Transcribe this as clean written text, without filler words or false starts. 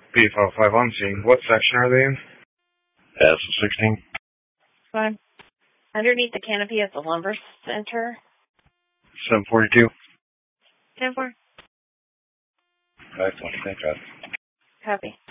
B505 on scene. What section are they in? S16. Fine. Underneath the canopy of the lumber center. 742. 10-4. Right, thank God. Copy.